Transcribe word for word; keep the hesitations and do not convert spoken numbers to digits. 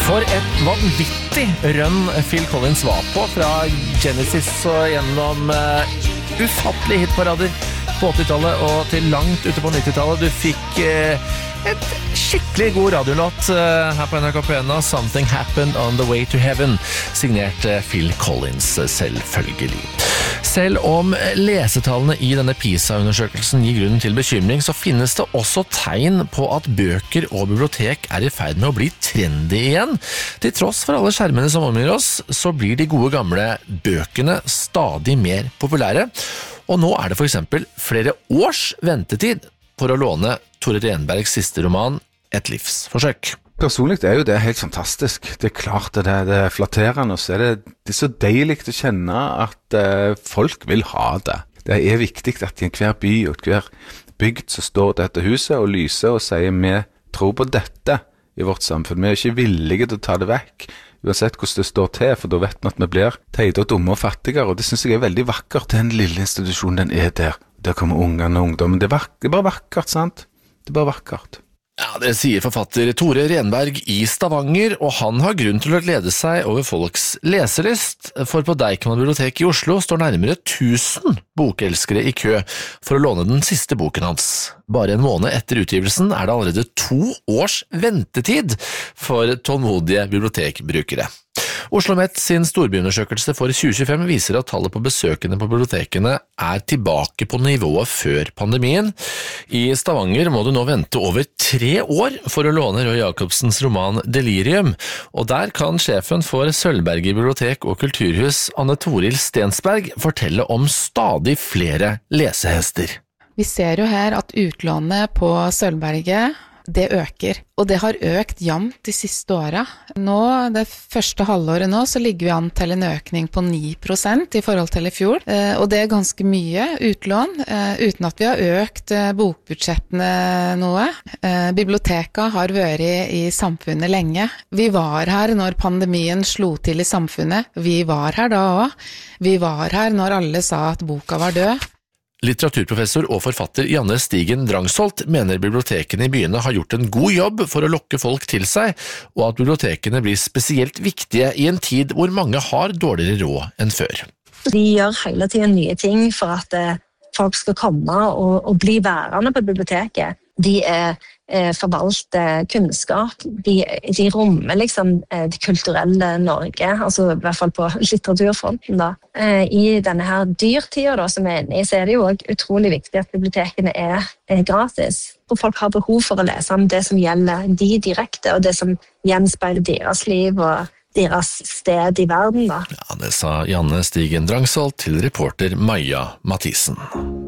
For et vanvittig rønn Phil Collins var på fra Genesis og gjennom uh, ufattelige hitparader på åttitallet og til langt ute på nittitallet. Du fikk uh, et skikkelig god radiolåt uh, her på N R K P N, Something Happened on the Way to Heaven, signert uh, Phil Collins uh, selvfølgelig. Selv om lesetallene i denne PISA-undersøkelsen gir grunn til bekymring, så finnes det også tegn på at bøker og bibliotek er i ferd med å bli trendy igjen. Til tross for alle skjermene som omgir oss, så blir de gode gamle bøkene stadig mer populære. Og nå er det for eksempel flere års ventetid for å låne Tore Renbergs siste roman, Et livsforsøk. Personlig er jo det helt fantastisk. Det er klart det er, det er flatterende, og så er det, det er så deilig å kjenne at uh, folk vil ha det. Det er viktig at i hver by og hver bygd så står dette huset og lyser og sier vi tror på dette i vårt samfunn. Vi er ikke villige til å ta det vekk, uansett hvordan det står til, for da vet vi at vi blir teite og dumme og fattigere, og det synes jeg er veldig vakkert. Den lille institusjonen, den er der. Der kommer ungene og ungdommen. Det er, vak- det er bare vakkert, sant? Det er bare vakkert. Ja, det sier forfatter Tore Renberg i Stavanger, og han har grunn til å glede seg over folks leselyst, for på Deichman bibliotek i Oslo står nærmere tusen bokelskere i kø for å låne den siste boken hans. Bare en måned etter utgivelsen er det allerede to års ventetid for tålmodige bibliotekbrukere. Oslo Met sin storbyundersøkelse for tjue tjuefem viser at tallet på besøkende på bibliotekene er tilbake på nivået før pandemien. I Stavanger må du nå vente over tre år for å låne Roy Jacobsens roman Delirium, og der kan sjefen for Sølvberget bibliotek og kulturhus, Anne Toril Stensberg, fortelle om stadig flere lesehester. Vi ser jo her at utlånet på Sølvberget det øker, og det har økt jevnt de siste årene. Nå, det første halvåret nå, så ligger vi an til en økning på ni prosent i forhold til i fjor, og det er ganske mye utlån, uten at vi har økt bokbudsjettene noe. Biblioteket har vært i samfunnet lenge. Vi var her når pandemien slo til i samfunnet. Vi var her da også. Vi var her når alle sa at boka var død. Litteraturprofessor og forfatter Janne Stigen Drangsholt mener bibliotekene i byene har gjort en god jobb for å lokke folk til seg, og at bibliotekene blir spesielt viktige i en tid hvor mange har dårligere råd enn før. De gjør hele tiden nye ting for at eh, folk skal komme og, og bli værende på biblioteket. De er, eh, forvalter kunnskap, de, de rommer liksom eh, det kulturelle Norge, altså i hvert fall på litteraturfronten da. Eh, I denne her dyrtida da, som er inne i, så er det jo også utrolig viktig at bibliotekene er, er gratis. Og folk har behov for å lese om det som gjelder de direkte, og det som gjenspeiler deres liv og deres sted i verden da. Ja, det sa Janne Stigen Drangsholt til reporter Maja Mathisen.